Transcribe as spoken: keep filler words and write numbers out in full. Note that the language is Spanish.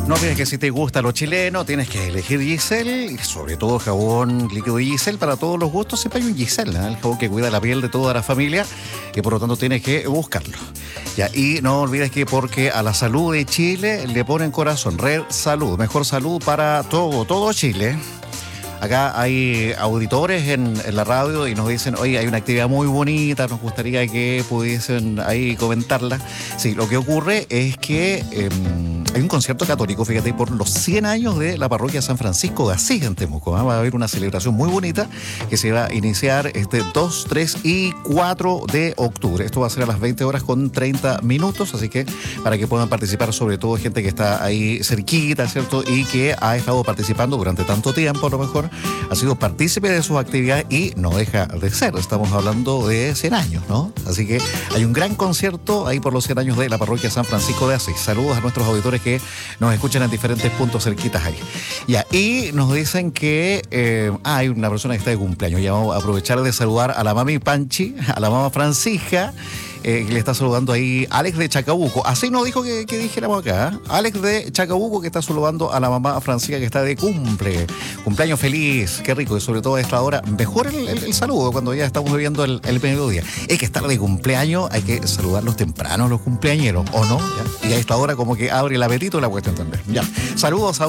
No olvides que si te gusta lo chileno, tienes que elegir Giselle, y sobre todo jabón líquido Giselle para todos los gustos. Siempre hay un Giselle, ¿eh? El jabón que cuida la piel de toda la familia, y por lo tanto tienes que buscarlo. Ya, y no olvides que porque a la salud de Chile le ponen corazón. Red Salud, mejor salud para todo, todo Chile. Acá hay auditores en, en la radio y nos dicen, oye, hay una actividad muy bonita, nos gustaría que pudiesen ahí comentarla. Sí, lo que ocurre es que eh, hay un concierto católico, fíjate, por los cien años de la parroquia San Francisco de Asís en Temuco. ¿eh? Va a haber una celebración muy bonita que se va a iniciar este dos, tres y cuatro de octubre. Esto va a ser a las veinte horas con treinta minutos, así que para que puedan participar, sobre todo gente que está ahí cerquita, ¿cierto? Y que ha estado participando durante tanto tiempo, a lo mejor ha sido partícipe de sus actividades y no deja de ser. Estamos hablando de cien años, ¿no? Así que hay un gran concierto ahí por los cien años de la parroquia San Francisco de Asís. Saludos a nuestros auditores que nos escuchan en diferentes puntos cerquitas ahí. Ya, y nos dicen que eh, ah, hay una persona que está de cumpleaños. Ya vamos a aprovechar de saludar a la mami Panchi, a la mamá Francisca. Eh, que le está saludando ahí Alex de Chacabuco. Así nos dijo que, que dijéramos acá. ¿eh? Alex de Chacabuco que está saludando a la mamá Francisca que está de cumple. Cumpleaños feliz, qué rico. Y sobre todo a esta hora, mejor el, el, el saludo cuando ya estamos viviendo el, el mediodía. Es que estar de cumpleaños, hay que saludarlos temprano los cumpleañeros, ¿o no? ¿Ya? Y a esta hora como que abre el apetito la cuestión también. Ya. Saludos a